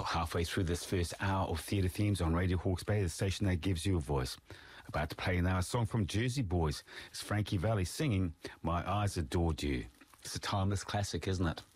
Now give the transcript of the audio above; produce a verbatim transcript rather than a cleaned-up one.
Well, halfway through this first hour of Theatre Themes on Radio Hawke's Bay, the station that gives you a voice. About to play now a song from Jersey Boys. It's Frankie Valli singing My Eyes Adored You. It's a timeless classic, isn't it?